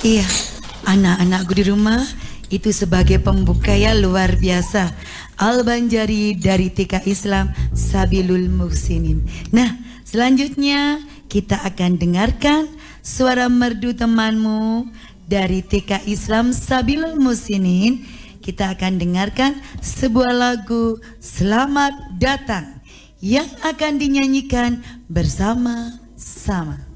Iya, anak-anakku di rumah itu sebagai pembuka ya luar biasa. Al-Banjari dari TK Islam Sabilul Muhsinin. Nah, selanjutnya kita akan dengarkan suara merdu temanmu dari TK Islam Sabilul Muhsinin. Kita akan dengarkan sebuah lagu Selamat Datang yang akan dinyanyikan bersama-sama.